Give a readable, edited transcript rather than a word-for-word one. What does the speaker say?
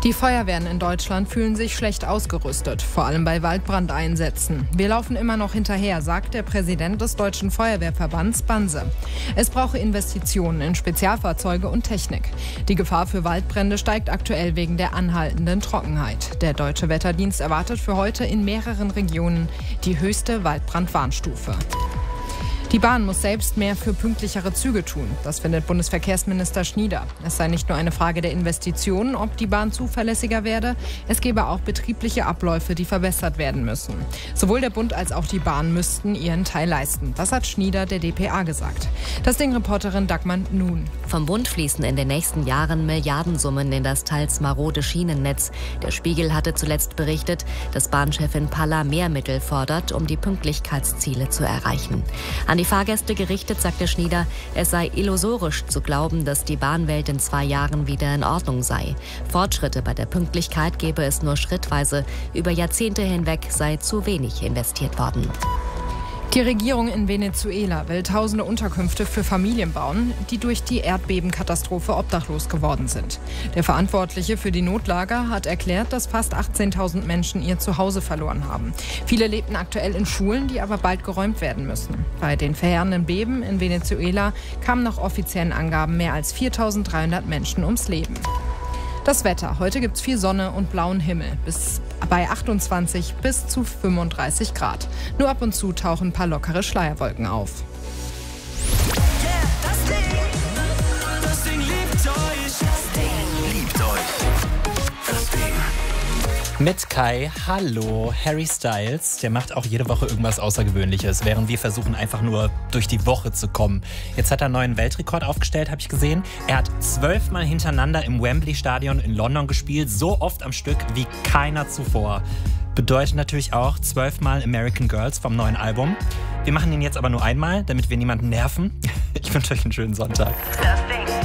Die Feuerwehren in Deutschland fühlen sich schlecht ausgerüstet, vor allem bei Waldbrandeinsätzen. Wir laufen immer noch hinterher, sagt der Präsident des Deutschen Feuerwehrverbands Banse. Es brauche Investitionen in Spezialfahrzeuge und Technik. Die Gefahr für Waldbrände steigt aktuell wegen der anhaltenden Trockenheit. Der Deutsche Wetterdienst erwartet für heute in mehreren Regionen die höchste Waldbrandwarnstufe. Die Bahn muss selbst mehr für pünktlichere Züge tun. Das findet Bundesverkehrsminister Schnieder. Es sei nicht nur eine Frage der Investitionen, ob die Bahn zuverlässiger werde. Es gebe auch betriebliche Abläufe, die verbessert werden müssen. Sowohl der Bund als auch die Bahn müssten ihren Teil leisten. Das hat Schnieder der dpa gesagt. Das Ding-Reporterin Dagmar Nun. Vom Bund fließen in den nächsten Jahren Milliardensummen in das teils marode Schienennetz. Der Spiegel hatte zuletzt berichtet, dass Bahnchefin Palla mehr Mittel fordert, um die Pünktlichkeitsziele zu erreichen. An die Fahrgäste gerichtet, sagte Schnieder, es sei illusorisch zu glauben, dass die Bahnwelt in 2 Jahren wieder in Ordnung sei. Fortschritte bei der Pünktlichkeit gebe es nur schrittweise. Über Jahrzehnte hinweg sei zu wenig investiert worden. Die Regierung in Venezuela will tausende Unterkünfte für Familien bauen, die durch die Erdbebenkatastrophe obdachlos geworden sind. Der Verantwortliche für die Notlager hat erklärt, dass fast 18.000 Menschen ihr Zuhause verloren haben. Viele lebten aktuell in Schulen, die aber bald geräumt werden müssen. Bei den verheerenden Beben in Venezuela kamen nach offiziellen Angaben mehr als 4.300 Menschen ums Leben. Das Wetter. Heute gibt es viel Sonne und blauen Himmel. Bei 28 bis zu 35 Grad. Nur ab und zu tauchen ein paar lockere Schleierwolken auf. Das Ding liebt euch. Das Ding liebt euch. Das Ding. Mit Kai, hallo, Harry Styles, der macht auch jede Woche irgendwas Außergewöhnliches, während wir versuchen einfach nur durch die Woche zu kommen. Jetzt hat er einen neuen Weltrekord aufgestellt, habe ich gesehen. Er hat 12 Mal hintereinander im Wembley-Stadion in London gespielt, so oft am Stück wie keiner zuvor. Bedeutet natürlich auch 12 Mal American Girls vom neuen Album. Wir machen ihn jetzt aber nur einmal, damit wir niemanden nerven. Ich wünsche euch einen schönen Sonntag. Das Ding.